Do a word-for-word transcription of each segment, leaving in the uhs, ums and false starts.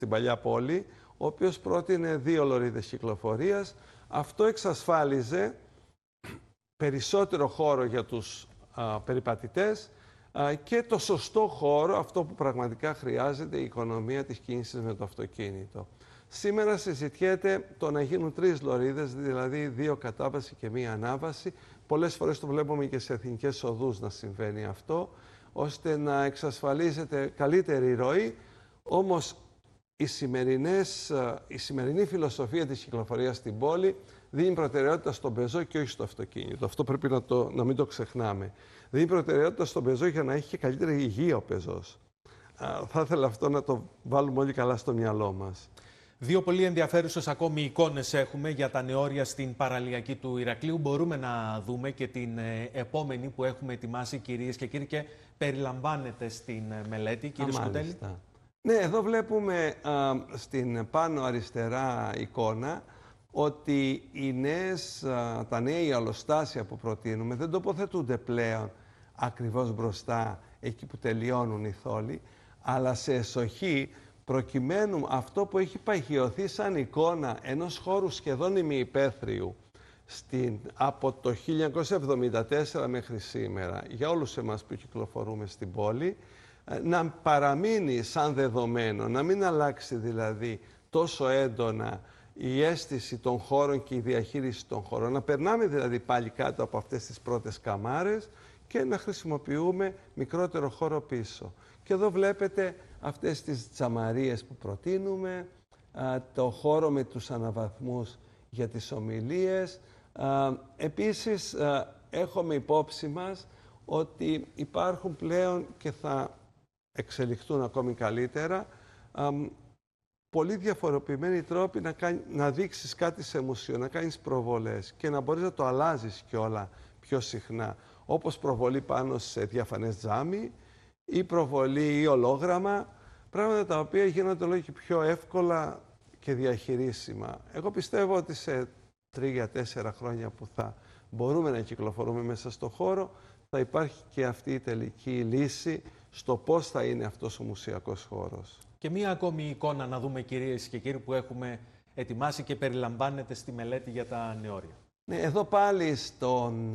στην παλιά πόλη, ο οποίος πρότεινε δύο λωρίδες κυκλοφορίας. Αυτό εξασφάλιζε περισσότερο χώρο για τους α, περιπατητές α, και το σωστό χώρο, αυτό που πραγματικά χρειάζεται η οικονομία της κίνησης με το αυτοκίνητο. Σήμερα συζητιέται το να γίνουν τρεις λωρίδες, δηλαδή δύο κατάβαση και μία ανάβαση. Πολλές φορές το βλέπουμε και σε εθνικές οδούς να συμβαίνει αυτό, ώστε να εξασφαλίζεται καλύτερη ροή. Όμως οι σημερινές, η σημερινή φιλοσοφία της κυκλοφορίας στην πόλη δίνει προτεραιότητα στον πεζό και όχι στο αυτοκίνητο. Αυτό πρέπει να, το, να μην το ξεχνάμε. Δίνει προτεραιότητα στον πεζό για να έχει και καλύτερη υγεία ο πεζός. Α, θα ήθελα αυτό να το βάλουμε όλοι καλά στο μυαλό μας. Δύο πολύ ενδιαφέρουσες ακόμη εικόνες έχουμε για τα νεώρια στην παραλιακή του Ηρακλείου. Μπορούμε να δούμε και την ε, επόμενη που έχουμε ετοιμάσει, κυρίες και κύριοι, και περιλαμβάνεται στην ε, μελέτη. Κύριε Σκουτέλη. Ναι, εδώ βλέπουμε α, στην πάνω αριστερά εικόνα ότι οι νέες, α, τα νέα ιαλοστάσια που προτείνουμε δεν τοποθετούνται πλέον ακριβώς μπροστά, εκεί που τελειώνουν οι θόλοι, αλλά σε εσοχή, προκειμένου αυτό που έχει παγιωθεί σαν εικόνα ενός χώρου σχεδόν ημιυπαίθριου στην, από το χίλια εννιακόσια εβδομήντα τέσσερα μέχρι σήμερα, για όλους εμάς που κυκλοφορούμε στην πόλη, να παραμείνει σαν δεδομένο, να μην αλλάξει δηλαδή τόσο έντονα η αίσθηση των χώρων και η διαχείριση των χώρων. Να περνάμε δηλαδή πάλι κάτω από αυτές τις πρώτες καμάρες και να χρησιμοποιούμε μικρότερο χώρο πίσω. Και εδώ βλέπετε αυτές τις τζαμαρίες που προτείνουμε, το χώρο με τους αναβαθμούς για τις ομιλίες. Επίσης, έχουμε υπόψη μας ότι υπάρχουν πλέον και θα εξελιχθούν ακόμη καλύτερα πολύ διαφοροποιημένοι τρόποι να, κάνει, να δείξεις κάτι σε μουσείο, να κάνεις προβολές και να μπορείς να το αλλάζεις κιόλα πιο συχνά, όπως προβολή πάνω σε διαφανές τζάμι ή προβολή ή ολόγραμμα, πράγματα τα οποία γίνονται όλο και πιο εύκολα και διαχειρίσιμα. Εγώ πιστεύω ότι σε τρία-τέσσερα χρόνια που θα μπορούμε να κυκλοφορούμε μέσα στο χώρο, θα υπάρχει και αυτή η τελική λύση στο πώς θα είναι αυτός ο μουσιακός χώρος. Και μία ακόμη εικόνα να δούμε, κυρίες και κύριοι, που έχουμε ετοιμάσει και περιλαμβάνεται στη μελέτη για τα νεώρια. Ναι, εδώ πάλι στον,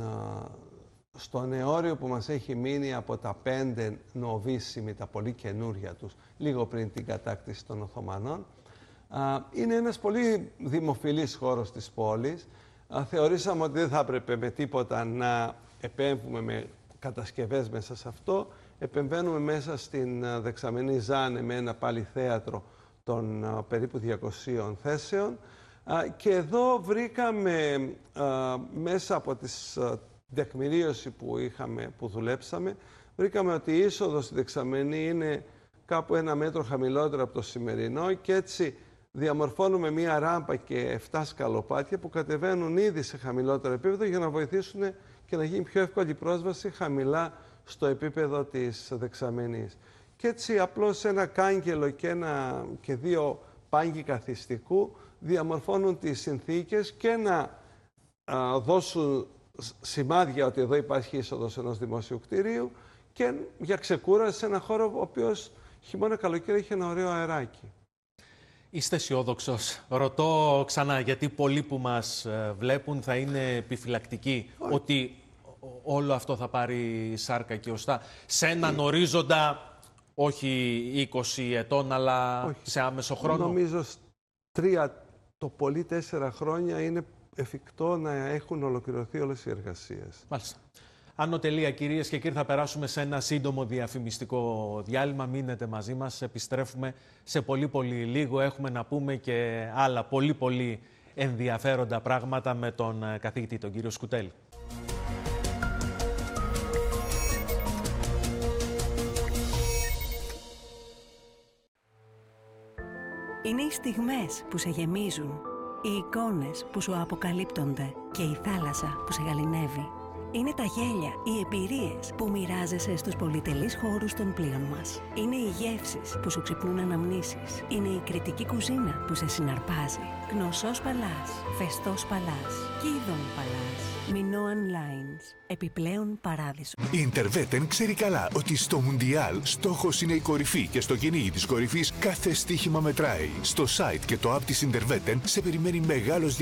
στο νεώριο που μας έχει μείνει από τα πέντε νοβίσιμοι, τα πολύ καινούρια τους, λίγο πριν την κατάκτηση των Οθωμανών, είναι ένας πολύ δημοφιλής χώρος της πόλης. Θεωρήσαμε ότι δεν θα έπρεπε με τίποτα να επέμβουμε με κατασκευές μέσα σε αυτό. Επεμβαίνουμε μέσα στην δεξαμενή Ζάνε με ένα πάλι θέατρο των περίπου διακοσίων θέσεων. Και εδώ βρήκαμε μέσα από τη τεκμηρίωση που, είχαμε, που δουλέψαμε, βρήκαμε ότι η είσοδος στη δεξαμενή είναι κάπου ένα μέτρο χαμηλότερο από το σημερινό και έτσι διαμορφώνουμε μία ράμπα και εφτά σκαλοπάτια που κατεβαίνουν ήδη σε χαμηλότερο επίπεδο για να βοηθήσουν και να γίνει πιο εύκολη πρόσβαση χαμηλά στο επίπεδο της δεξαμενής. Και έτσι απλώς ένα κάγκελο και, ένα, και δύο πάγκοι καθιστικού διαμορφώνουν τις συνθήκες και να α, δώσουν σημάδια ότι εδώ υπάρχει είσοδος ενός δημόσιου κτηρίου και για ξεκούραση σε ένα χώρο ο οποίος χειμώνα καλοκαίρι έχει ένα ωραίο αεράκι. Είστε αισιόδοξος? Ρωτώ ξανά, γιατί πολλοί που μας βλέπουν θα είναι επιφυλακτικοί Όχι. ότι όλο αυτό θα πάρει σάρκα και οστά. Σε έναν ορίζοντα, όχι είκοσι ετών, αλλά όχι. σε άμεσο χρόνο. Νομίζω τρία, το πολύ τέσσερα χρόνια είναι εφικτό να έχουν ολοκληρωθεί όλες οι εργασίες. Μάλιστα. Άνω τελεία, κυρίες και κύριοι, θα περάσουμε σε ένα σύντομο διαφημιστικό διάλειμμα. Μείνετε μαζί μας, επιστρέφουμε σε πολύ πολύ λίγο. Έχουμε να πούμε και άλλα πολύ πολύ ενδιαφέροντα πράγματα με τον καθηγητή, τον κύριο Σκουτέλη. Είναι οι στιγμές που σε γεμίζουν, οι εικόνες που σου αποκαλύπτονται και η θάλασσα που σε γαληνεύει. Είναι τα γέλια, οι εμπειρίες που μοιράζεσαι στους πολυτελείς χώρους των πλοίων μας. Είναι οι γεύσεις που σου ξυπνούν αναμνήσεις. Είναι η κριτική κουζίνα που σε συναρπάζει. Γνωσός Παλάς, Φεστός Παλάς, Κίδων Παλάς, Minoan Lines. Επιπλέον παράδεισο. Η Ιντερβέτεν ξέρει καλά ότι στο Μουντιάλ στόχος είναι η κορυφή και στο κυνήγι της κορυφής κάθε στοίχημα μετράει. Στο site και το app της Ιντερβέτεν σε περιμένει μεγάλος